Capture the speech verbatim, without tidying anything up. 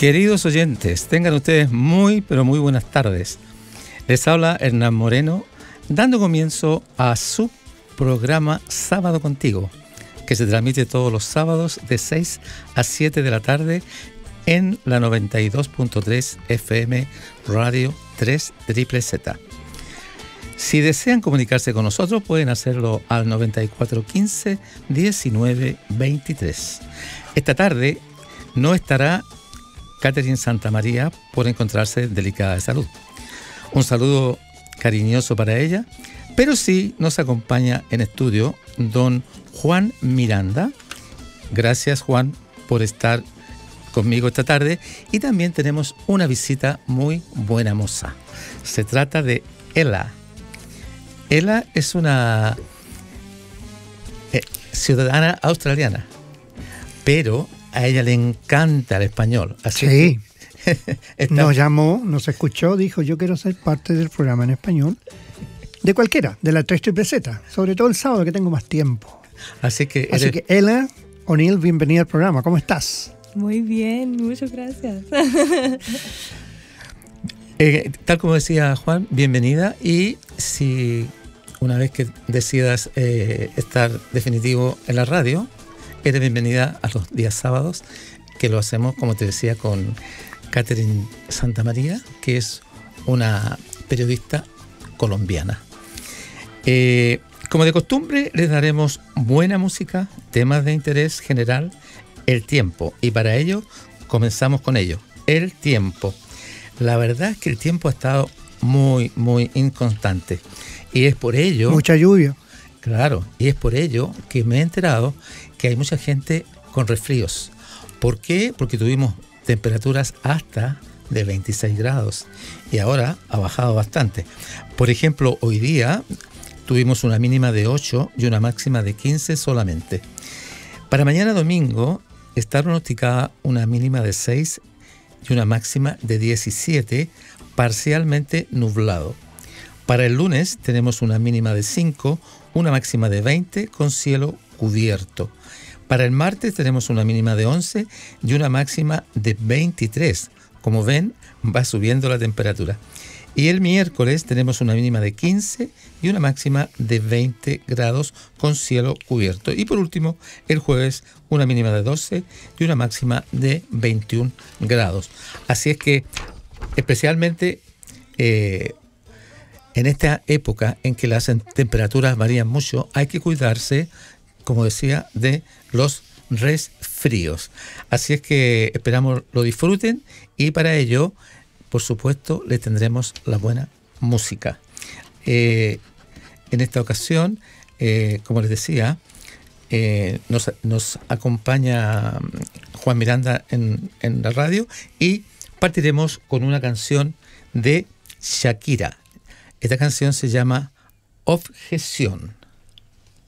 Queridos oyentes, tengan ustedes muy, pero muy buenas tardes. Les habla Hernán Moreno, dando comienzo a su programa Sábado Contigo, que se transmite todos los sábados de seis a siete de la tarde en la noventa y dos punto tres F M Radio tres Z Z. Si desean comunicarse con nosotros, pueden hacerlo al noventa y cuatro quince diecinueve veintitrés. Esta tarde no estará Catherine Santamaría por encontrarse delicada de salud. Un saludo cariñoso para ella, pero sí nos acompaña en estudio don Juan Miranda. Gracias, Juan, por estar conmigo esta tarde. Y también tenemos una visita muy buena moza. Se trata de Ela. Ela es una eh, ciudadana australiana, pero a ella le encanta el español. Así sí, que está... nos llamó, nos escuchó, dijo: yo quiero ser parte del programa en español, de cualquiera, de la tres Z Z, sobre todo el sábado que tengo más tiempo. Así que, Así eres... que Ela O'Neill, bienvenida al programa. ¿Cómo estás? Muy bien, muchas gracias. Eh, tal como decía Juan, bienvenida, y si una vez que decidas eh, estar definitivo en la radio, eres bienvenida a los días sábados, que lo hacemos, como te decía, con Catherine Santamaría, que es una periodista colombiana. Eh, como de costumbre, les daremos buena música, temas de interés general, el tiempo, y para ello comenzamos con ello, el tiempo. La verdad es que el tiempo ha estado muy, muy inconstante. Y es por ello... Mucha lluvia. Claro, y es por ello que me he enterado que hay mucha gente con resfríos. ¿Por qué? Porque tuvimos temperaturas hasta de veintiséis grados. Y ahora ha bajado bastante. Por ejemplo, hoy día tuvimos una mínima de ocho y una máxima de quince solamente. Para mañana domingo está pronosticada una mínima de seis y una máxima de diecisiete, parcialmente nublado. Para el lunes tenemos una mínima de cinco, una máxima de veinte con cielo cubierto. Para el martes tenemos una mínima de once y una máxima de veintitrés. Como ven, va subiendo la temperatura. Y el miércoles tenemos una mínima de quince y una máxima de veinte grados con cielo cubierto. Y por último, el jueves, una mínima de doce y una máxima de veintiún grados. Así es que, especialmente eh, en esta época en que las temperaturas varían mucho, hay que cuidarse, como decía, de los resfríos. Así es que esperamos lo disfruten, y para ello, por supuesto, le tendremos la buena música. Eh, en esta ocasión, eh, como les decía, eh, nos, nos acompaña Juan Miranda en, en la radio, y partiremos con una canción de Shakira. Esta canción se llama Objeción.